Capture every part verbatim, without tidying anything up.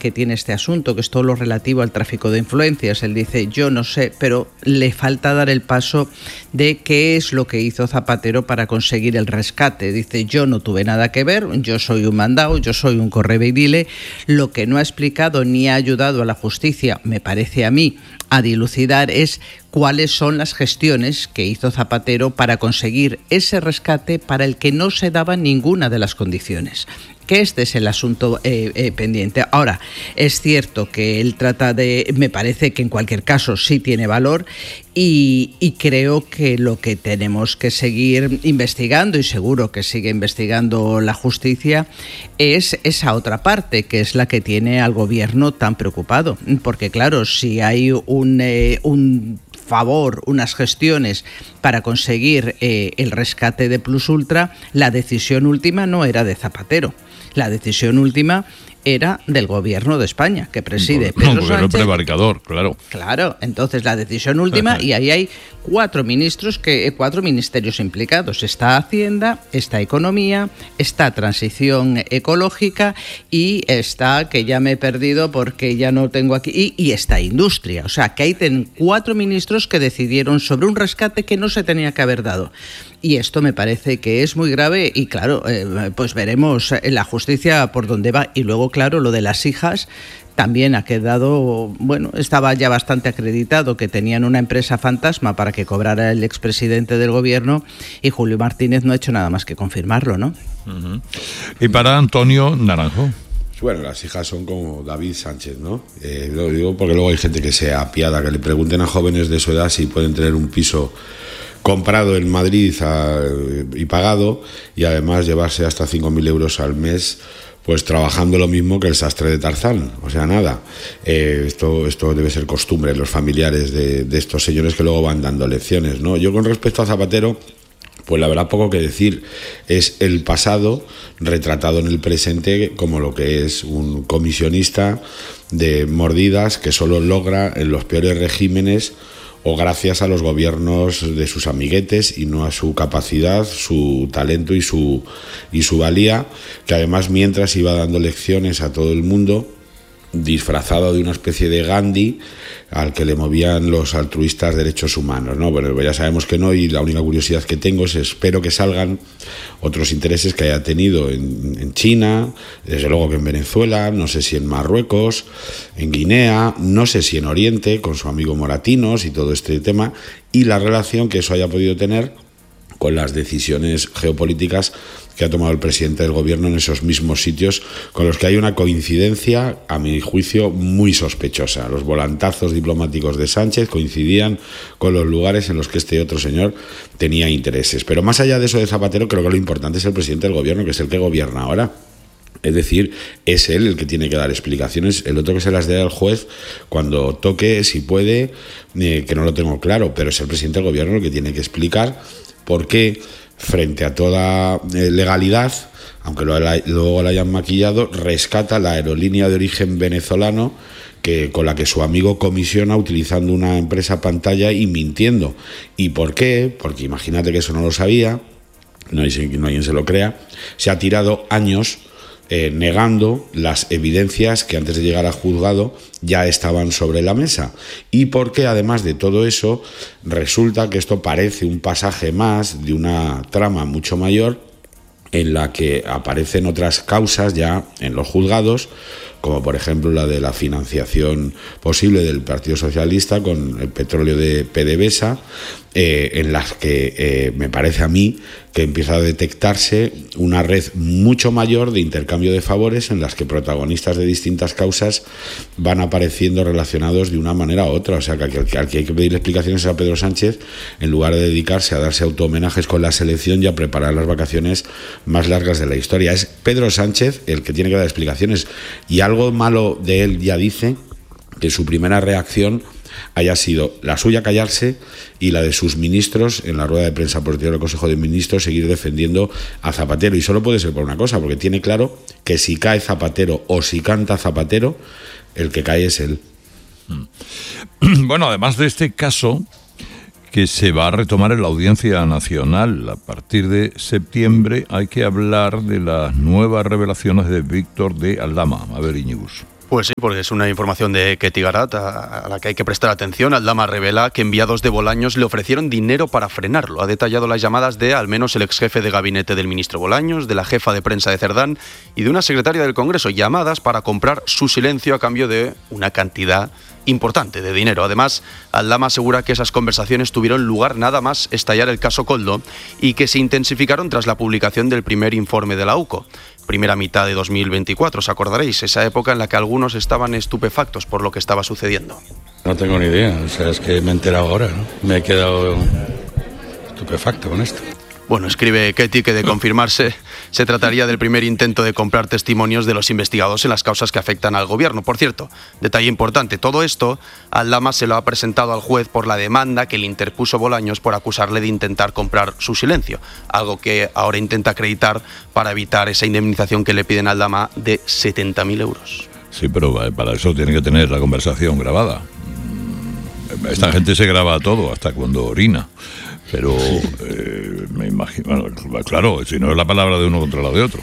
que tiene este asunto, que es todo lo relativo al tráfico de influencias. Él dice, yo no sé, pero le falta dar el paso de qué es lo que hizo Zapatero para conseguir el rescate. Dice, yo no tuve nada que ver, yo soy un mandado, yo soy un correveidile. Lo que no ha explicado ni ha ayudado a la justicia, me parece a mí, a dilucidar es cuáles son las gestiones que hizo Zapatero para conseguir ese rescate para el que no se daban ninguna de las condiciones. Que este es el asunto eh, eh, pendiente. Ahora, es cierto que él trata de, me parece que en cualquier caso sí tiene valor y, y creo que lo que tenemos que seguir investigando, y seguro que sigue investigando la justicia, es esa otra parte, que es la que tiene al gobierno tan preocupado. Porque claro, si hay un, eh, un favor, unas gestiones para conseguir eh, el rescate de Plus Ultra, la decisión última no era de Zapatero. La decisión última era del gobierno de España, que preside Pedro no, Sánchez. Prevaricador, claro. Claro, entonces la decisión última, y ahí hay cuatro ministros, que cuatro ministerios implicados. Está Hacienda, está Economía, está Transición Ecológica y está, que ya me he perdido porque ya no tengo aquí, y, y está Industria. O sea, que ahí tienen cuatro ministros que decidieron sobre un rescate que no se tenía que haber dado. Y esto me parece que es muy grave y claro, eh, pues veremos en la justicia por dónde va. Y luego, claro, lo de las hijas también ha quedado, bueno, estaba ya bastante acreditado que tenían una empresa fantasma para que cobrara el expresidente del gobierno y Julio Martínez no ha hecho nada más que confirmarlo, ¿no? Uh-huh. Y para Antonio Naranjo. Bueno, las hijas son como David Sánchez, ¿no? Eh, lo digo porque luego hay gente que se apiada, que le pregunten a jóvenes de su edad si pueden tener un piso comprado en Madrid a, y pagado, y además llevarse hasta cinco mil euros al mes, pues trabajando lo mismo que el sastre de Tarzán. O sea, nada. Eh, esto, esto debe ser costumbre en los familiares de, de estos señores que luego van dando lecciones, ¿no? Yo con respecto a Zapatero, pues la verdad poco que decir. Es el pasado retratado en el presente como lo que es un comisionista de mordidas que solo logra en los peores regímenes o gracias a los gobiernos de sus amiguetes y no a su capacidad, su talento y su, y su valía, que además mientras iba dando lecciones a todo el mundo, disfrazado de una especie de Gandhi al que le movían los altruistas derechos humanos, ¿no? Bueno, ya sabemos que no, y la única curiosidad que tengo es espero que salgan otros intereses que haya tenido en, en China, desde luego que en Venezuela, no sé si en Marruecos, en Guinea, no sé si en Oriente, con su amigo Moratinos y todo este tema, y la relación que eso haya podido tener con las decisiones geopolíticas que ha tomado el presidente del gobierno en esos mismos sitios, con los que hay una coincidencia, a mi juicio, muy sospechosa. Los volantazos diplomáticos de Sánchez coincidían con los lugares en los que este otro señor tenía intereses. Pero más allá de eso de Zapatero, creo que lo importante es el presidente del gobierno, que es el que gobierna ahora. Es decir, es él el que tiene que dar explicaciones, el otro que se las dé al juez cuando toque, si puede, eh, que no lo tengo claro, pero es el presidente del gobierno el que tiene que explicar por qué, frente a toda eh, legalidad, aunque lo, luego la hayan maquillado, rescata la aerolínea de origen venezolano que, con la que su amigo comisiona utilizando una empresa pantalla y mintiendo. ¿Y por qué? Porque imagínate que eso no lo sabía, no hay, no hay quien se lo crea, se ha tirado años Eh, negando las evidencias que antes de llegar al juzgado ya estaban sobre la mesa, y porque además de todo eso resulta que esto parece un pasaje más de una trama mucho mayor en la que aparecen otras causas ya en los juzgados, como por ejemplo la de la financiación posible del Partido Socialista con el petróleo de PDVSA, eh, en las que eh, me parece a mí que empieza a detectarse una red mucho mayor de intercambio de favores en las que protagonistas de distintas causas van apareciendo relacionados de una manera u otra. O sea, que al que, al que hay que pedir explicaciones a Pedro Sánchez, en lugar de dedicarse a darse auto-homenajes con la selección y a preparar las vacaciones más largas de la historia. Es Pedro Sánchez el que tiene que dar explicaciones, y algo malo de él ya dice que su primera reacción haya sido la suya callarse y la de sus ministros en la rueda de prensa posterior del Consejo de Ministros seguir defendiendo a Zapatero. Y solo puede ser por una cosa, porque tiene claro que si cae Zapatero o si canta Zapatero, el que cae es él. Bueno, además de este caso, que se va a retomar en la Audiencia Nacional a partir de septiembre, hay que hablar de las nuevas revelaciones de Víctor de Aldama. A ver, Íñigus. Pues sí, porque es una información de Ketty Garat a la que hay que prestar atención. Aldama revela que enviados de Bolaños le ofrecieron dinero para frenarlo. Ha detallado las llamadas de al menos el ex jefe de gabinete del ministro Bolaños, de la jefa de prensa de Cerdán y de una secretaria del Congreso. Llamadas para comprar su silencio a cambio de una cantidad importante de dinero. Además, Aldama asegura que esas conversaciones tuvieron lugar nada más estallar el caso Koldo y que se intensificaron tras la publicación del primer informe de la U C O. Primera mitad de dos mil veinticuatro, os acordaréis, esa época en la que algunos estaban estupefactos por lo que estaba sucediendo. No tengo ni idea, o sea, es que me he enterado ahora, ¿no? Me he quedado estupefacto con esto. Bueno, escribe Ketty que de confirmarse se trataría del primer intento de comprar testimonios de los investigados en las causas que afectan al gobierno. Por cierto, detalle importante, todo esto Aldama se lo ha presentado al juez por la demanda que le interpuso Bolaños por acusarle de intentar comprar su silencio, algo que ahora intenta acreditar para evitar esa indemnización que le piden a Aldama de setenta mil euros. Sí, pero para eso tiene que tener la conversación grabada. Esta gente se graba todo, hasta cuando orina. Pero eh, me imagino, claro, si no es la palabra de uno contra la de otro.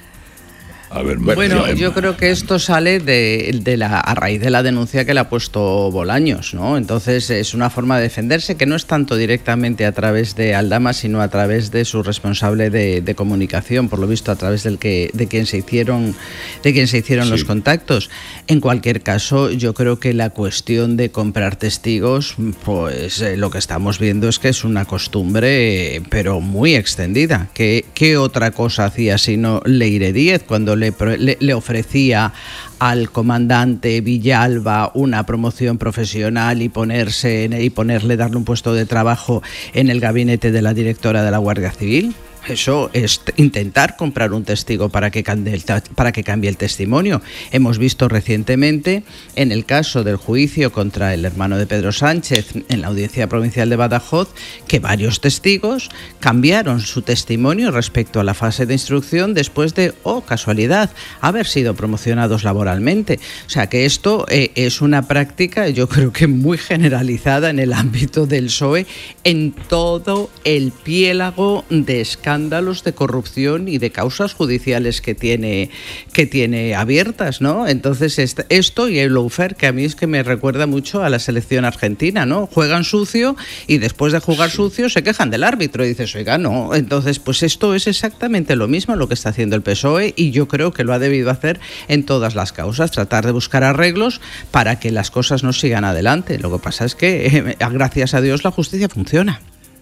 A ver, bueno, yo, yo creo que esto sale de, de la, a raíz de la denuncia que le ha puesto Bolaños, ¿no? Entonces es una forma de defenderse que no es tanto directamente a través de Aldama, sino a través de su responsable de, de comunicación, por lo visto a través del que de quien se hicieron de quien se hicieron sí. los contactos. En cualquier caso, yo creo que la cuestión de comprar testigos, pues eh, lo que estamos viendo es que es una costumbre, eh, pero muy extendida. ¿Qué, qué otra cosa hacía sino Leire Díez cuando le Le, le, le ofrecía al comandante Villalba una promoción profesional y ponerse y ponerle darle un puesto de trabajo en el gabinete de la directora de la Guardia Civil? Eso es intentar comprar un testigo para que cambie el, para que cambie el testimonio. Hemos visto recientemente, en el caso del juicio contra el hermano de Pedro Sánchez en la Audiencia Provincial de Badajoz, que varios testigos cambiaron su testimonio respecto a la fase de instrucción después de, oh casualidad, haber sido promocionados laboralmente. O sea que esto eh, es una práctica, yo creo que muy generalizada en el ámbito del P S O E, en todo el piélago de escándalos escándalos de corrupción y de causas judiciales que tiene que tiene abiertas, ¿no? Entonces esto y el lawfare, que a mí es que me recuerda mucho a la selección argentina, ¿no? Juegan sucio y después de jugar sí. sucio se quejan del árbitro y dices, oiga, no. Entonces, pues esto es exactamente lo mismo lo que está haciendo el P S O E y yo creo que lo ha debido hacer en todas las causas, tratar de buscar arreglos para que las cosas no sigan adelante. Lo que pasa es que, eh, gracias a Dios, la justicia funciona.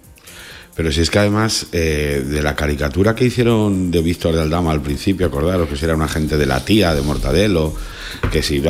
Pero si es que además eh, de la caricatura que hicieron de Víctor de Aldama al principio, acordaros que si era un agente de la tía, de Mortadelo, que si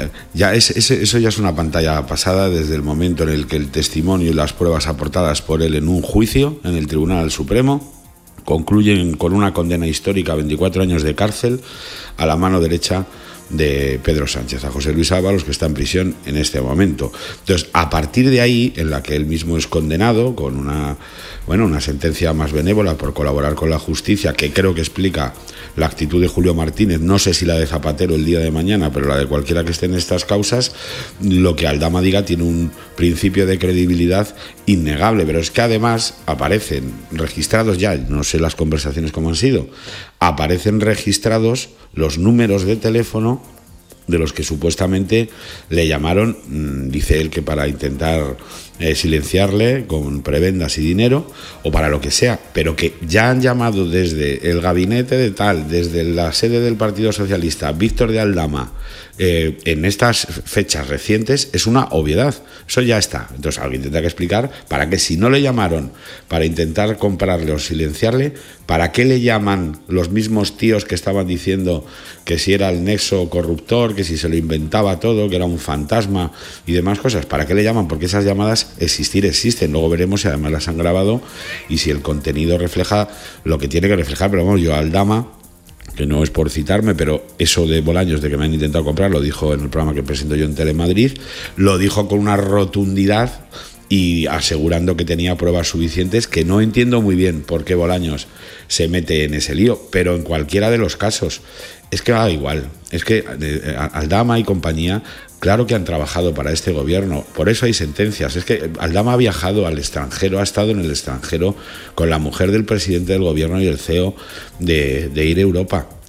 ya es, es, eso ya es una pantalla pasada desde el momento en el que el testimonio y las pruebas aportadas por él en un juicio en el Tribunal Supremo concluyen con una condena histórica a veinticuatro años de cárcel a la mano derecha de Pedro Sánchez, a José Luis Ábalos, que está en prisión en este momento. Entonces, a partir de ahí, en la que él mismo es condenado con una, bueno, una sentencia más benévola por colaborar con la justicia, que creo que explica la actitud de Julio Martínez, no sé si la de Zapatero el día de mañana, pero la de cualquiera que esté en estas causas, lo que Aldama diga tiene un principio de credibilidad innegable, pero es que además aparecen registrados ya, no sé las conversaciones cómo han sido, aparecen registrados los números de teléfono de los que supuestamente le llamaron, dice él que para intentar eh, silenciarle con prebendas y dinero o para lo que sea, pero que ya han llamado desde el gabinete de tal, desde la sede del Partido Socialista, Víctor de Aldama, eh, en estas fechas recientes, es una obviedad, eso ya está. Entonces alguien tendrá que explicar para qué, si no le llamaron para intentar comprarle o silenciarle, ¿para qué le llaman los mismos tíos que estaban diciendo que si era el nexo corruptor, que si se lo inventaba todo, que era un fantasma y demás cosas? ¿Para qué le llaman? Porque esas llamadas existir existen. Luego veremos si además las han grabado y si el contenido refleja lo que tiene que reflejar. Pero vamos, yo Aldama, que no es por citarme, pero eso de Bolaños, de que me han intentado comprar, lo dijo en el programa que presento yo en Telemadrid, lo dijo con una rotundidad y asegurando que tenía pruebas suficientes, que no entiendo muy bien por qué Bolaños se mete en ese lío, pero en cualquiera de los casos es que va igual, es que eh, Aldama y compañía, claro que han trabajado para este gobierno, por eso hay sentencias. Es que Aldama ha viajado al extranjero, ha estado en el extranjero con la mujer del presidente del gobierno y el C E O de, de Ir Europa.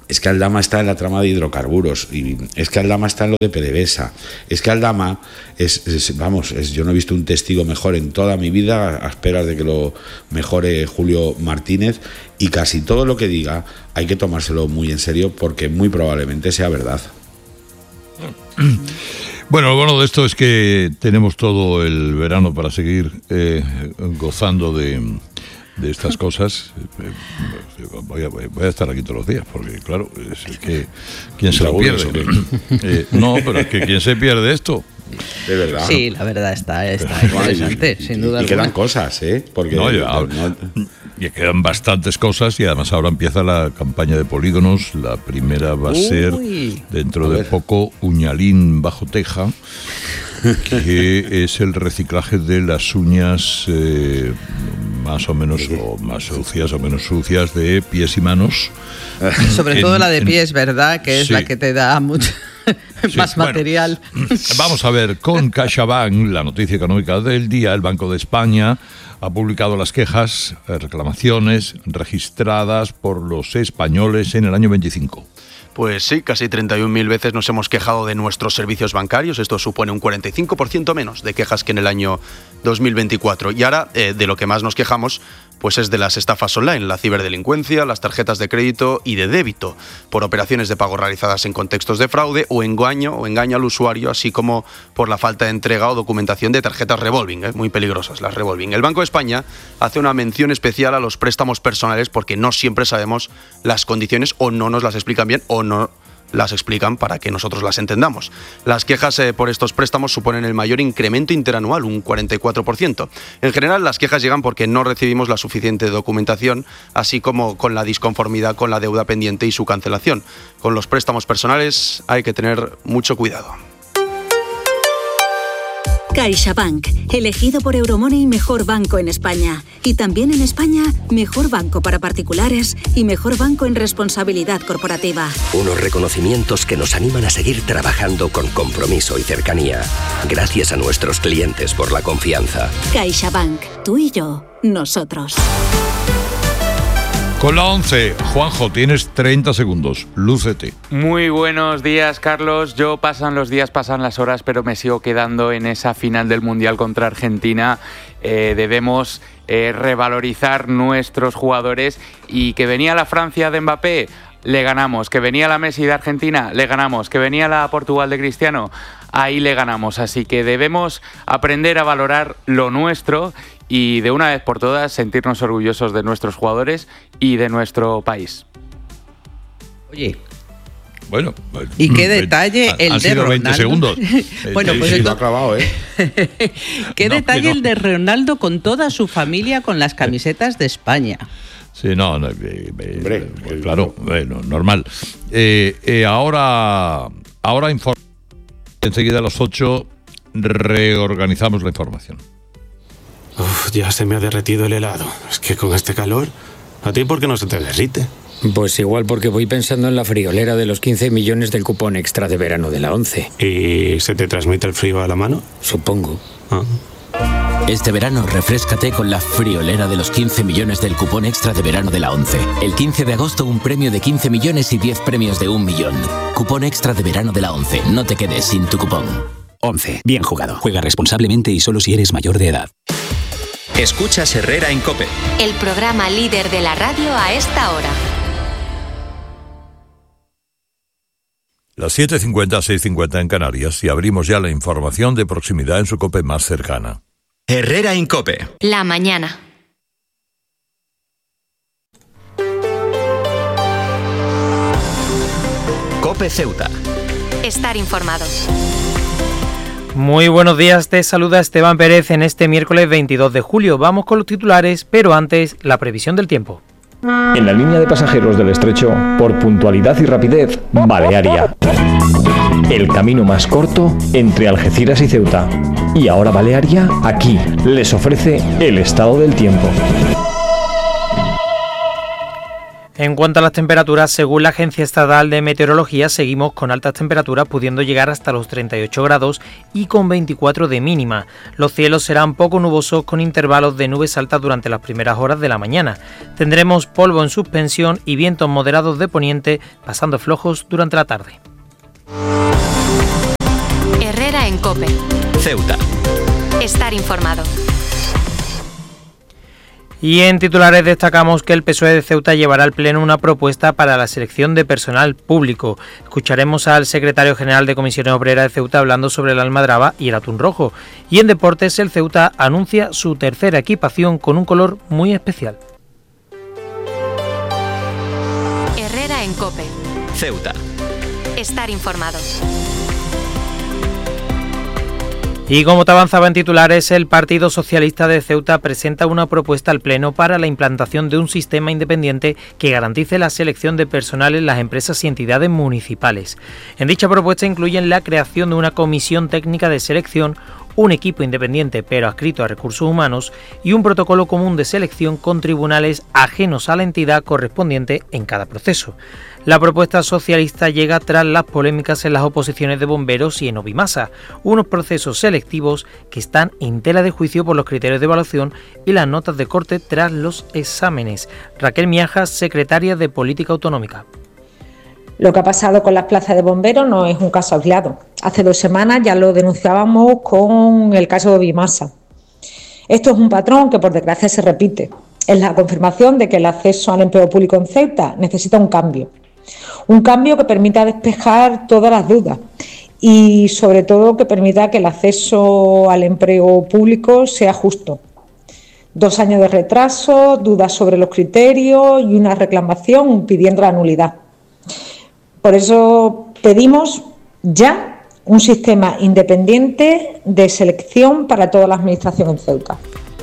es que Aldama está en la trama de hidrocarburos, y es que Aldama está en lo de PDVSA, es que Aldama es, es vamos, es, yo no he visto un testigo mejor en toda mi vida, a esperas de que lo mejore Julio Martínez, y casi todo lo que diga hay que tomárselo muy en serio porque muy probablemente sea verdad. Bueno, lo bueno de esto es que tenemos todo el verano para seguir eh, gozando de... de estas cosas. Voy a, voy a estar aquí todos los días, porque claro, es que ¿quién se lo pierde? Eh, no, pero es que ¿quién se pierde esto? De verdad. Sí, la verdad está, está interesante, y, sin duda. Y quedan cosas, ¿eh? Porque no, ya, no... y quedan bastantes cosas, y además ahora empieza la campaña de polígonos. La primera va a Uy, ser dentro de poco Uñalín bajo teja, que es el reciclaje de las uñas eh, más o menos o más sucias o menos sucias de pies y manos. Sobre en, todo la de pies, ¿verdad? Que es sí. la que te da mucho sí, más material. Bueno, vamos a ver, con CaixaBank, la noticia económica del día. El Banco de España ha publicado las quejas, reclamaciones registradas por los españoles en el año veinticinco. Pues sí, casi treinta y un mil veces nos hemos quejado de nuestros servicios bancarios. Esto supone un cuarenta y cinco por ciento menos de quejas que en el año dos mil veinticuatro. Y ahora, eh, de lo que más nos quejamos, pues es de las estafas online, la ciberdelincuencia, las tarjetas de crédito y de débito, por operaciones de pago realizadas en contextos de fraude o engaño, o engaño al usuario, así como por la falta de entrega o documentación de tarjetas revolving, ¿eh? Muy peligrosas las revolving. El Banco de España hace una mención especial a los préstamos personales porque no siempre sabemos las condiciones, o no nos las explican bien, o no las explican para que nosotros las entendamos. Las quejas eh, por estos préstamos suponen el mayor incremento interanual, un cuarenta y cuatro por ciento. En general, las quejas llegan porque no recibimos la suficiente documentación, así como con la disconformidad con la deuda pendiente y su cancelación. Con los préstamos personales hay que tener mucho cuidado. CaixaBank, elegido por Euromoney mejor banco en España. Y también en España, mejor banco para particulares y mejor banco en responsabilidad corporativa. Unos reconocimientos que nos animan a seguir trabajando con compromiso y cercanía. Gracias a nuestros clientes por la confianza. CaixaBank, tú y yo, nosotros. Con la once, Juanjo, tienes treinta segundos, lúcete. Muy buenos días, Carlos. Yo pasan los días, pasan las horas, pero me sigo quedando en esa final del Mundial contra Argentina. Eh, debemos eh, revalorizar nuestros jugadores, y que venía la Francia de Mbappé, le ganamos. Que venía la Messi de Argentina, le ganamos. Que venía la Portugal de Cristiano, ahí le ganamos. Así que debemos aprender a valorar lo nuestro y de una vez por todas sentirnos orgullosos de nuestros jugadores y de nuestro país. Oye, bueno, y qué detalle el han de sido veinte Ronaldo. Segundos. Bueno, pues sí, lo ha clavado, ¿eh? Qué No, detalle no. el de Ronaldo con toda su familia con las camisetas de España. Sí, no, no eh, eh, Hombre, eh, claro, bueno, normal. Eh, eh, ahora, ahora inform- enseguida a las ocho reorganizamos la información. Uf, ya se me ha derretido el helado. Es que con este calor, ¿a ti por qué no se te derrite? Pues igual porque voy pensando en la friolera de los quince millones del cupón extra de verano de la once. ¿Y se te transmite el frío a la mano? Supongo. Ah. Este verano refréscate con la friolera de los quince millones del cupón extra de verano de la once. El quince de agosto un premio de quince millones y diez premios de un millón. Cupón extra de verano de la once. No te quedes sin tu cupón. once. Bien jugado. Juega responsablemente y solo si eres mayor de edad. Escuchas Herrera en COPE. El programa líder de la radio a esta hora. Las siete cincuenta, seis cincuenta en Canarias, y abrimos ya la información de proximidad en su COPE más cercana. Herrera en COPE. La mañana. COPE Ceuta. Estar informados. Muy buenos días, te saluda Esteban Pérez en este miércoles veintidós de julio. Vamos con los titulares, pero antes la previsión del tiempo. En la línea de pasajeros del estrecho, por puntualidad y rapidez, Balearia. El camino más corto entre Algeciras y Ceuta. Y ahora Balearia, aquí, les ofrece el estado del tiempo. En cuanto a las temperaturas, según la Agencia Estatal de Meteorología, seguimos con altas temperaturas pudiendo llegar hasta los treinta y ocho grados y con veinticuatro de mínima. Los cielos serán poco nubosos con intervalos de nubes altas durante las primeras horas de la mañana. Tendremos polvo en suspensión y vientos moderados de poniente, pasando flojos durante la tarde. Herrera en COPE. Ceuta. Estar informado. Y en titulares destacamos que el P S O E de Ceuta llevará al Pleno una propuesta para la selección de personal público. Escucharemos al secretario general de Comisiones Obreras de Ceuta hablando sobre el almadraba y el atún rojo. Y en deportes, el Ceuta anuncia su tercera equipación con un color muy especial. Herrera en COPE. Ceuta. Estar informado. Y como te avanzaba en titulares, el Partido Socialista de Ceuta presenta una propuesta al Pleno para la implantación de un sistema independiente que garantice la selección de personal en las empresas y entidades municipales. En dicha propuesta incluyen la creación de una comisión técnica de selección, un equipo independiente pero adscrito a recursos humanos y un protocolo común de selección con tribunales ajenos a la entidad correspondiente en cada proceso. La propuesta socialista llega tras las polémicas en las oposiciones de bomberos y en Obimasa, unos procesos selectivos que están en tela de juicio por los criterios de evaluación y las notas de corte tras los exámenes. Raquel Miajas, secretaria de Política Autonómica. Lo que ha pasado con las plazas de bomberos no es un caso aislado. Hace dos semanas ya lo denunciábamos con el caso de Obimasa. Esto es un patrón que por desgracia se repite. Es la confirmación de que el acceso al empleo público en Ceuta necesita un cambio. Un cambio que permita despejar todas las dudas y sobre todo que permita que el acceso al empleo público sea justo. Dos años de retraso, dudas sobre los criterios y una reclamación pidiendo la nulidad. Por eso pedimos ya un sistema independiente de selección para toda la administración en Ceuta.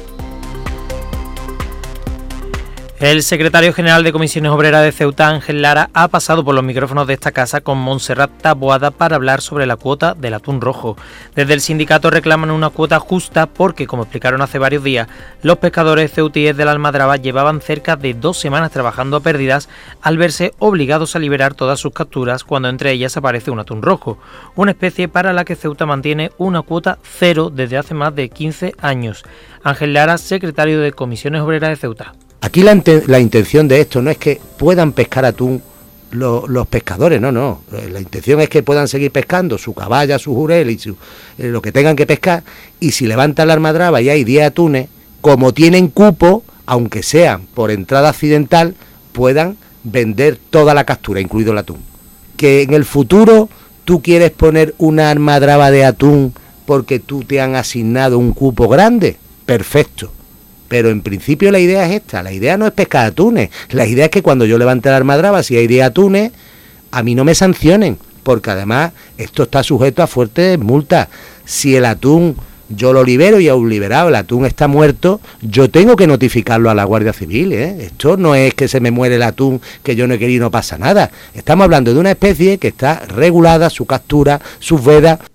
El secretario general de Comisiones Obreras de Ceuta, Ángel Lara, ha pasado por los micrófonos de esta casa con Montserrat Taboada para hablar sobre la cuota del atún rojo. Desde el sindicato reclaman una cuota justa porque, como explicaron hace varios días, los pescadores ceutíes de la almadraba llevaban cerca de dos semanas trabajando a pérdidas al verse obligados a liberar todas sus capturas cuando entre ellas aparece un atún rojo, una especie para la que Ceuta mantiene una cuota cero desde hace más de quince años. Ángel Lara, secretario de Comisiones Obreras de Ceuta. Aquí la, la intención de esto no es que puedan pescar atún lo, los pescadores, no, no. La intención es que puedan seguir pescando su caballa, su jurel y su, eh, lo que tengan que pescar. Y si levantan la almadraba y hay diez atunes, como tienen cupo, aunque sean por entrada accidental, puedan vender toda la captura, incluido el atún. Que en el futuro tú quieres poner una almadraba de atún porque tú te han asignado un cupo grande, perfecto. Pero en principio la idea es esta, la idea no es pescar atunes, la idea es que cuando yo levante la almadraba, si hay diez atunes, a mí no me sancionen, porque además esto está sujeto a fuertes multas. Si el atún yo lo libero y aún liberado, el atún está muerto, yo tengo que notificarlo a la Guardia Civil, ¿eh? Esto no es que se me muere el atún, que yo no he querido y no pasa nada. Estamos hablando de una especie que está regulada, su captura, sus vedas.